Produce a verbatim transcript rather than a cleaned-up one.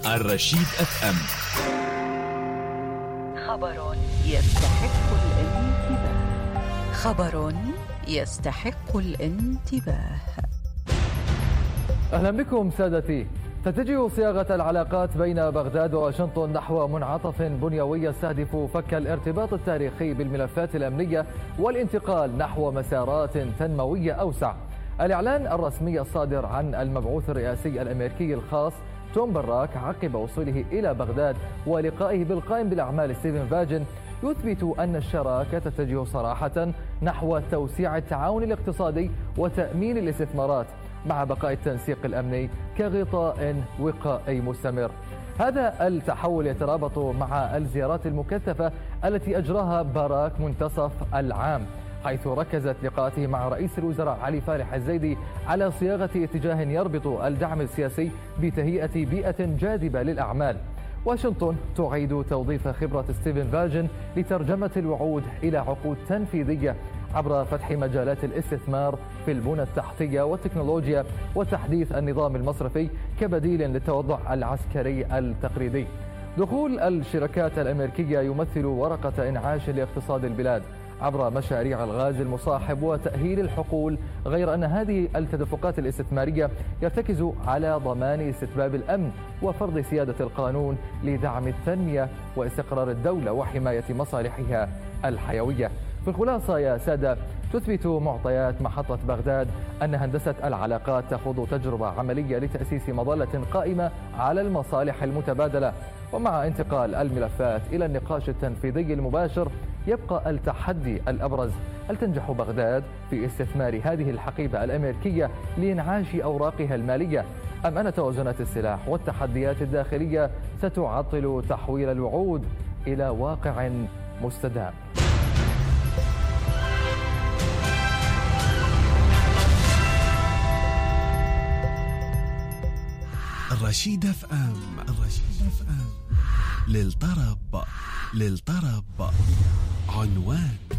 الرشيد اف ام. خبر يستحق الانتباه. خبر يستحق الانتباه. أهلا بكم سادتي. تتجه صياغة العلاقات بين بغداد وواشنطن نحو منعطف بنيوي يستهدف فك الارتباط التاريخي بالملفات الأمنية والانتقال نحو مسارات تنموية أوسع. الإعلان الرسمي الصادر عن المبعوث الرئاسي الأمريكي الخاص توم براك عقب وصوله إلى بغداد ولقائه بالقائم بالأعمال ستيفن فاجن يثبت أن الشراكة تتجه صراحة نحو توسيع التعاون الاقتصادي وتأمين الاستثمارات مع بقاء التنسيق الأمني كغطاء وقائي مستمر. هذا التحول يترابط مع الزيارات المكثفة التي أجراها باراك منتصف العام، حيث ركزت لقاءاته مع رئيس الوزراء علي فالح الزيدي على صياغة اتجاه يربط الدعم السياسي بتهيئة بيئة جاذبة للأعمال. واشنطن تعيد توظيف خبرة ستيفن فاجن لترجمة الوعود إلى عقود تنفيذية عبر فتح مجالات الاستثمار في البنى التحتية والتكنولوجيا وتحديث النظام المصرفي كبديل للتوضع العسكري التقليدي. دخول الشركات الأمريكية يمثل ورقة إنعاش لاقتصاد البلاد عبر مشاريع الغاز المصاحب وتأهيل الحقول، غير أن هذه التدفقات الاستثمارية يرتكز على ضمان استتباب الأمن وفرض سيادة القانون لدعم التنمية واستقرار الدولة وحماية مصالحها الحيوية. في الخلاصة يا سادة، تثبت معطيات محطة بغداد أن هندسة العلاقات تخوض تجربة عملية لتأسيس مظلة قائمة على المصالح المتبادلة. ومع انتقال الملفات إلى النقاش التنفيذي المباشر يبقى التحدي الأبرز: هل تنجح بغداد في استثمار هذه الحقيبة الأمريكية لإنعاش أوراقها المالية، أم أن توازنات السلاح والتحديات الداخلية ستعطل تحويل الوعود إلى واقع مستدام؟ الرشيد اف ام. الرشيد اف ام للطرب للطرب عنوان